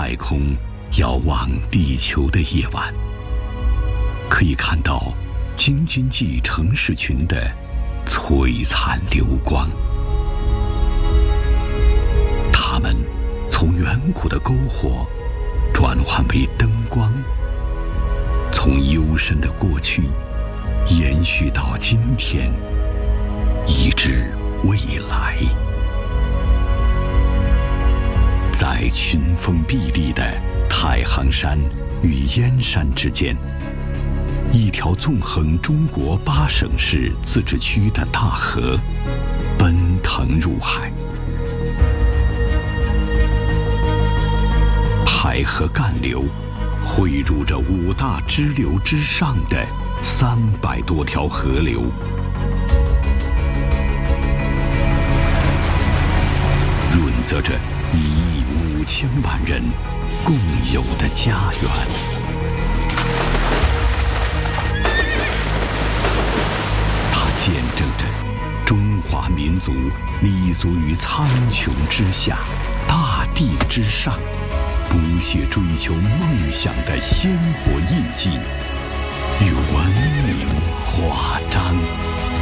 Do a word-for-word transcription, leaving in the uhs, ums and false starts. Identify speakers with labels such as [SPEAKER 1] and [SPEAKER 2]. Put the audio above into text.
[SPEAKER 1] 太空遥望地球的夜晚，可以看到京津冀城市群的璀璨流光。它们从远古的篝火转换为灯光，从幽深的过去延续到今天，以至未来。在群峰壁立的太行山与燕山之间，一条纵横中国八省市自治区的大河奔腾入海。排河干流汇入着五大支流之上的三百多条河流，润泽着一亿五千万人共有的家园。它见证着中华民族立足于苍穹之下、大地之上，不懈追求梦想的鲜活印记与文明华章。